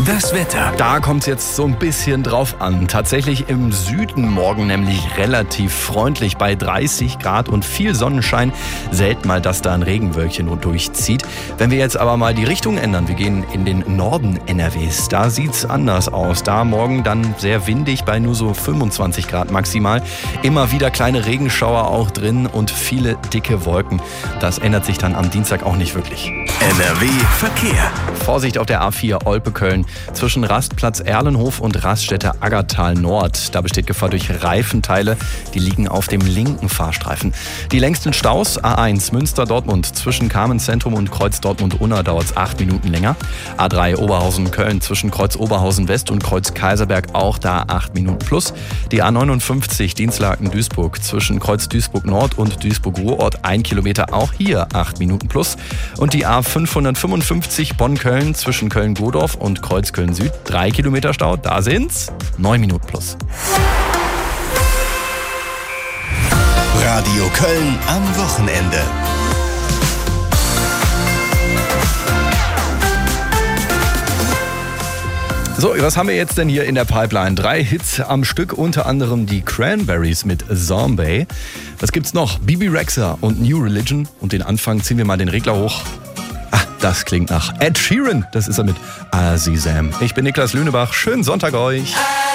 Das Wetter. Da kommt es jetzt so ein bisschen drauf an. Tatsächlich im Süden morgen nämlich relativ freundlich bei 30 Grad und viel Sonnenschein. Selten mal, dass da ein Regenwölkchen durchzieht. Wenn wir jetzt aber mal die Richtung ändern, wir gehen in den Norden NRWs, da sieht's anders aus. Da morgen dann sehr windig bei nur so 25 Grad maximal. Immer wieder kleine Regenschauer auch drin und viele dicke Wolken. Das ändert sich dann am Dienstag auch nicht wirklich. NRW Verkehr. Vorsicht auf der A4 Olpe-Köln zwischen Rastplatz Erlenhof und Raststätte Aggertal Nord. Da besteht Gefahr durch Reifenteile, die liegen auf dem linken Fahrstreifen. Die längsten Staus A1 Münster-Dortmund zwischen Carmen-Zentrum und Kreuz Dortmund-Unna dauert es 8 Minuten länger. A3 Oberhausen-Köln zwischen Kreuz Oberhausen-West und Kreuz Kaiserberg auch da 8 Minuten plus. Die A59 Dienstlaken-Duisburg zwischen Kreuz Duisburg-Nord und Duisburg-Ruhrort 1 Kilometer, auch hier 8 Minuten plus. Und die A555 Bonn-Köln zwischen Köln-Godorf und Kreuz Köln-Süd 3 Kilometer Stau, da sind's 9 Minuten plus. Radio Köln am Wochenende. So, was haben wir jetzt denn hier in der Pipeline? 3 Hits am Stück, unter anderem die Cranberries mit Zombie. Was gibt's noch? Bibi Rexha und New Religion. Und den Anfang ziehen wir mal den Regler hoch. Das klingt nach Ed Sheeran. Das ist er mit Azizam. Ich bin Niklas Lünebach. Schönen Sonntag euch.